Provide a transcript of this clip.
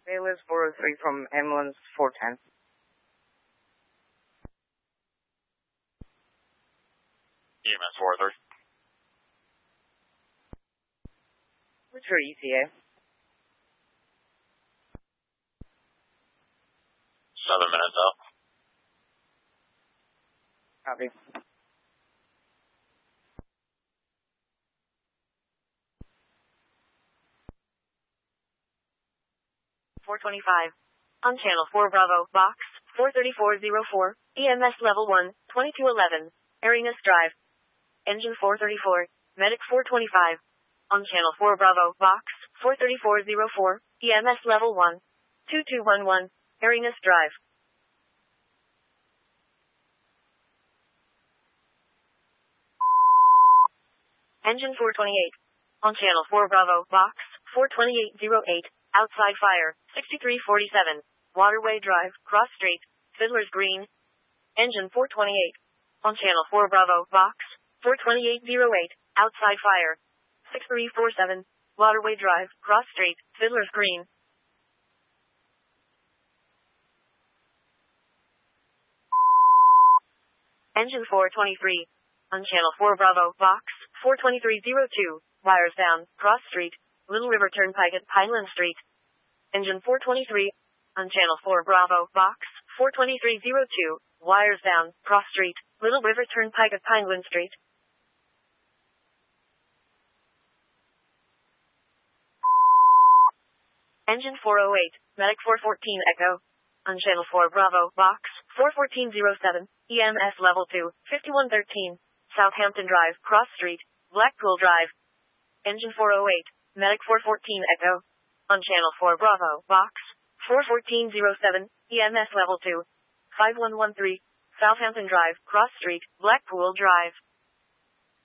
Bayless 403 from ambulance 410. EMS 403. What's your ETA? 7 minutes out. Copy. On channel 4 Bravo, box 43404, EMS level 1, 2211, Arenas Drive. Engine 434, medic 425. On channel 4 Bravo, box 43404, EMS level 1, 2211, Arenas Drive. Engine 428. On channel 4 Bravo, box 42808, outside fire, 6347, Waterway Drive, Cross Street, Fiddler's Green. Engine 428. On channel 4 Bravo, box 42808, outside fire, 6347, Waterway Drive, Cross Street, Fiddler's Green. Engine 423. On channel 4 Bravo, box 42302, wires down, Cross Street, Little River Turnpike at Pineland Street. Engine 423. On channel 4 Bravo, box 42302, wires down, Cross Street, Little River Turnpike at Pineland Street. Engine 408, medic 414 Echo. On channel 4 Bravo, box 41407, EMS level 2, 5113, Southampton Drive, Cross Street, Blackpool Drive. Engine 408, medic 414 Echo. On channel 4 Bravo, box 41407, EMS level 2, 5113, Southampton Drive, Cross Street, Blackpool Drive.